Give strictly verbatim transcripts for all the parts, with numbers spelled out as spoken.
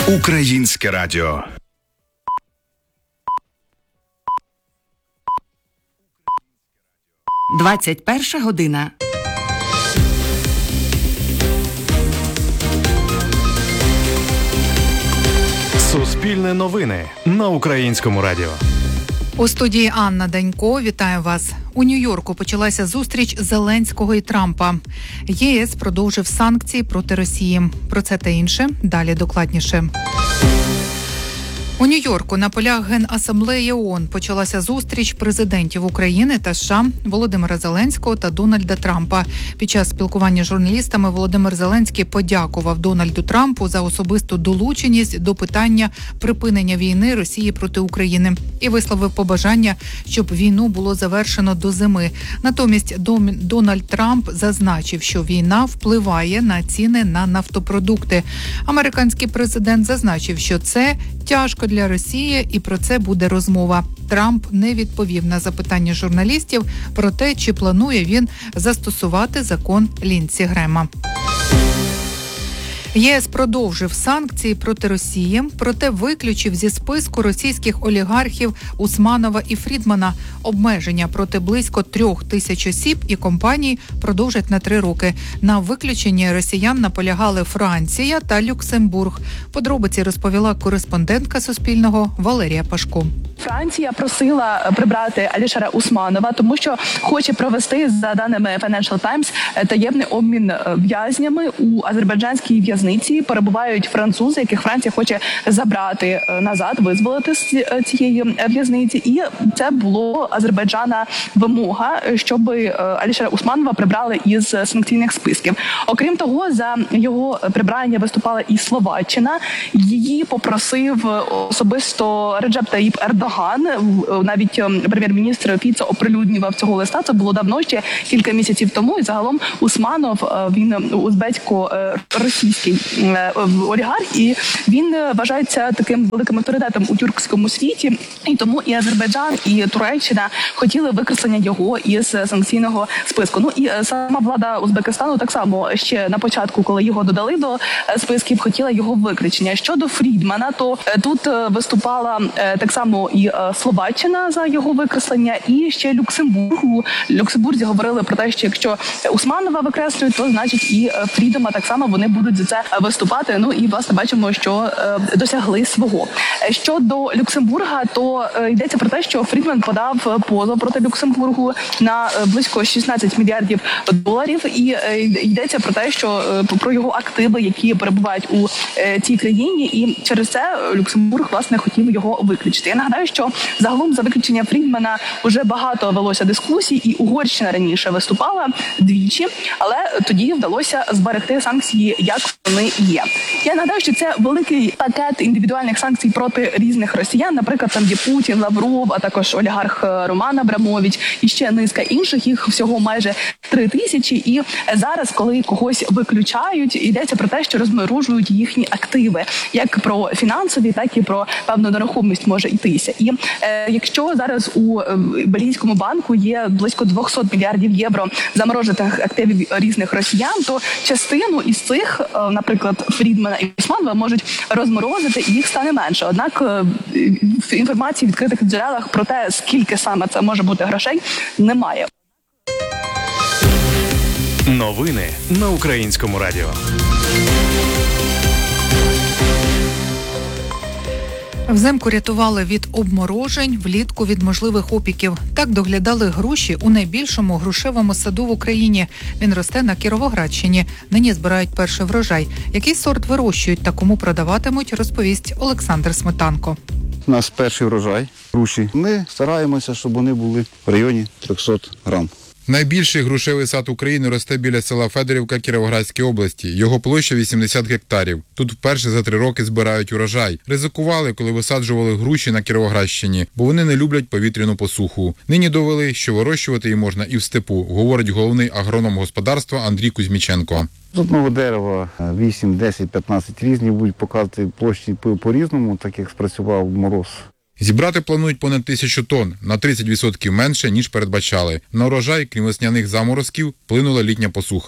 Українське радіо. двадцять перша година. Суспільне новини на Українському радіо. У студії Анна Данько. Вітаю вас. У Нью-Йорку почалася зустріч Зеленського і Трампа. ЄС продовжив санкції проти Росії. Про це та інше далі докладніше. У Нью-Йорку на полях Генасамблеї ООН почалася зустріч президентів України та США Володимира Зеленського та Дональда Трампа. Під час спілкування з журналістами Володимир Зеленський подякував Дональду Трампу за особисту долученість до питання припинення війни Росії проти України і висловив побажання, щоб війну було завершено до зими. Натомість Дональд Трамп зазначив, що війна впливає на ціни на нафтопродукти. Американський президент зазначив, що це тяжко для Росії, і про це буде розмова. Трамп не відповів на запитання журналістів про те, чи планує він застосувати закон Ліндсі Грема. ЄС продовжив санкції проти Росії, проте виключив зі списку російських олігархів Усманова і Фрідмана. Обмеження проти близько трьох тисяч осіб і компаній продовжать на три роки. На виключенні росіян наполягали Франція та Люксембург. Подробиці розповіла кореспондентка Суспільного Валерія Пашко. Франція просила прибрати Алішера Усманова, тому що хоче провести, за даними Financial Times, таємний обмін в'язнями у азербайджанській в'язниці. Перебувають французи, яких Франція хоче забрати назад, визволити з цієї в'язниці. І це було Азербайджана вимога, щоб Алішера Усманова прибрали із санкційних списків. Окрім того, за його прибрання виступала і Словаччина. Її попросив особисто Реджеп Таїп Ердоган. Навіть прем'єр-міністр Фіцо оприлюднював цього листа. Це було давно, ще кілька місяців тому. І загалом Усманов, він узбецько-російський олігарх, і він вважається таким великим авторитетом у тюркському світі. І тому і Азербайджан, і Туреччина хотіли викреслення його із санкційного списку. Ну і сама влада Узбекистану так само ще на початку, коли його додали до списків, хотіла його виключення. Щодо Фрідмана, то тут виступала так само і Словаччина за його викреслення, і ще Люксембург. У Люксембурзі говорили про те, що якщо Усманова викреслюють, то значить і Фрідмана так само вони будуть за це виступати. Ну і власне бачимо, що досягли свого. Щодо Люксембурга, то йдеться про те, що Фрідман подав позов проти Люксембургу на близько шістнадцять мільярдів доларів, і йдеться про те, що про його активи, які перебувають у цій країні, і через це Люксембург власне хотів його виключити. Я нагадаю, що загалом за виключення Фрідмана вже багато велося дискусій, і Угорщина раніше виступала двічі, але тоді вдалося зберегти санкції, як вони є. Я нагадаю, що це великий пакет індивідуальних санкцій проти різних росіян. Наприклад, там є Путін, Лавров, а також олігарх Роман Абрамович і ще низка інших. Їх всього майже три тисячі. І зараз, коли когось виключають, йдеться про те, що розморожують їхні активи. Як про фінансові, так і про певну нерухомість може йтися. І е, якщо зараз у е, Бельгійському банку є близько двісті мільярдів євро заморожених активів різних росіян, то частину із цих, е, наприклад, Фрідмана і Усманова можуть розморозити, і їх стане менше. Однак е, інформації в відкритих джерелах про те, скільки саме це може бути грошей, немає. Новини на Українському радіо. Взимку рятували від обморожень, влітку від можливих опіків. Так доглядали груші у найбільшому грушевому саду в Україні. Він росте на Кіровоградщині. Нині збирають перший врожай. Який сорт вирощують та кому продаватимуть, розповість Олександр Сметанко. У нас перший врожай груші. Ми стараємося, щоб вони були в районі триста грам. Найбільший грушевий сад України росте біля села Федорівка Кіровоградської області. Його площа вісімдесят гектарів. Тут вперше за три роки збирають урожай. Ризикували, коли висаджували груші на Кіровоградщині, бо вони не люблять повітряну посуху. Нині довели, що вирощувати її можна і в степу, говорить головний агроном господарства Андрій Кузьміченко. З одного дерева вісім, десять, п'ятнадцять різні будуть показувати площі по-різному, так як спрацював мороз. Зібрати планують понад тисячу тонн, на тридцять відсотків менше, ніж передбачали. На урожай, крім весняних заморозків, вплинула літня посуха.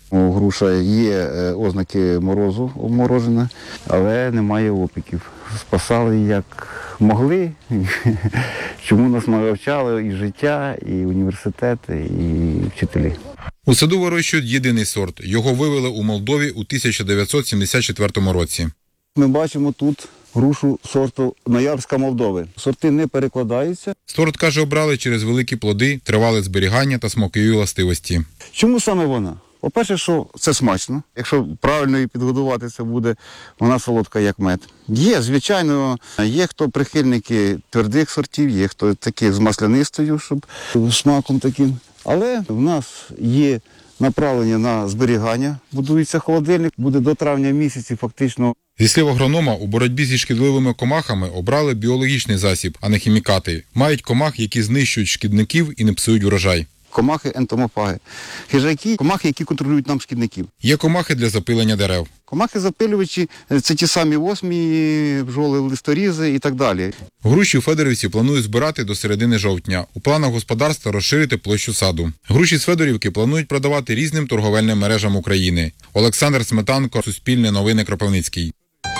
У груша є е, ознаки морозу обморожена, але немає опіків. Спасали як могли, чому нас навчали і життя, і університети, і вчителі. У саду вирощують єдиний сорт. Його вивели у Молдові у тисяча дев'ятсот сімдесят четвертому році. Ми бачимо тут грушу сорту Ноябрьська Молдови. Сорти не перекладаються. Сорт, каже, обрали через великі плоди, тривале зберігання та смакові властивості. Чому саме вона? По-перше, що це смачно. Якщо правильно її підгодувати, це буде вона солодка, як мед. Є, звичайно, є хто прихильники твердих сортів, є хто таких з маслянистою, щоб смаком таким. Але в нас є направлення на зберігання. Будується холодильник, буде до травня місяці фактично. Зі слів агронома, у боротьбі зі шкідливими комахами обрали біологічний засіб, а не хімікати. Мають комах, які знищують шкідників і не псують урожай. Комахи, ентомофаги. Хижаки – комахи, які контролюють нам шкідників. Є комахи для запилення дерев. Комахи-запилювачі – це ті самі осмії, бджоли, листорізи і так далі. Груші у Федорівці планують збирати до середини жовтня. У планах господарства розширити площу саду. Груші з Федорівки планують продавати різним торговельним мережам України. Олександр Сметанко, Суспільне новини, Кропивницький.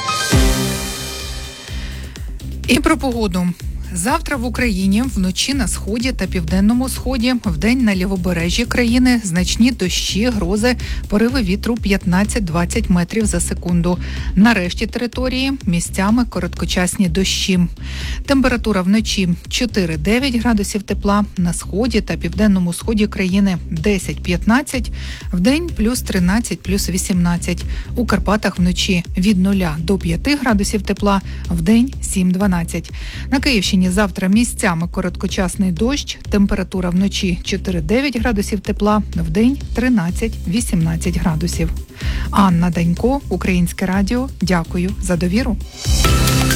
І про погоду. Завтра в Україні вночі на сході та південному сході, вдень на лівобережжі країни значні дощі, грози, пориви вітру п'ятнадцять-двадцять метрів за секунду. На решті території місцями короткочасні дощі. Температура вночі чотири-дев'ять градусів тепла, на сході та південному сході країни десять-п'ятнадцять, вдень плюс тринадцять, плюс вісімнадцять. У Карпатах вночі від нуля до п'яти градусів тепла, вдень сім-дванадцять. На Київщині завтра місцями короткочасний дощ, температура вночі чотири-дев'ять градусів тепла, вдень тринадцять-вісімнадцять градусів. Анна Данько, Українське радіо. Дякую за довіру.